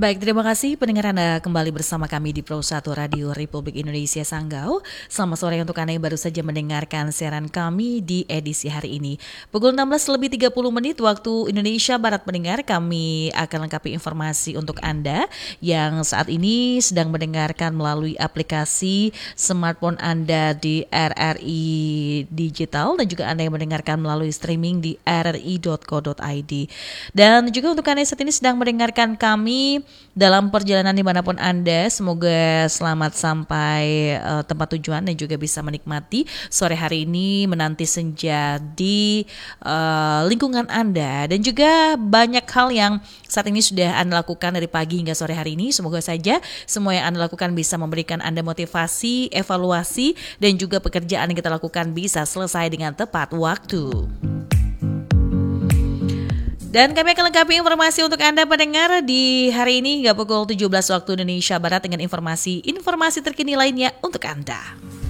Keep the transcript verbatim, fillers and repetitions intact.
Baik, terima kasih pendengar Anda kembali bersama kami di Pro satu Radio Republik Indonesia Sanggau. Selamat sore untuk Anda yang baru saja mendengarkan siaran kami di edisi hari ini. Pukul enam belas lebih tiga puluh menit waktu Indonesia Barat pendengar, kami akan lengkapi informasi untuk Anda yang saat ini sedang mendengarkan melalui aplikasi smartphone Anda di R R I Digital dan juga Anda yang mendengarkan melalui streaming di r r i dot co dot i d. Dan juga untuk Anda yang saat ini sedang mendengarkan kami dalam perjalanan dimanapun Anda, semoga selamat sampai uh, tempat tujuan dan juga bisa menikmati sore hari ini menanti senja di uh, lingkungan Anda. Dan juga banyak hal yang saat ini sudah Anda lakukan dari pagi hingga sore hari ini. Semoga saja semua yang Anda lakukan bisa memberikan Anda motivasi, evaluasi, dan juga pekerjaan yang kita lakukan bisa selesai dengan tepat waktu. Dan kami akan lengkapi informasi untuk Anda pendengar di hari ini hingga pukul tujuh belas waktu Indonesia Barat dengan informasi-informasi terkini lainnya untuk Anda.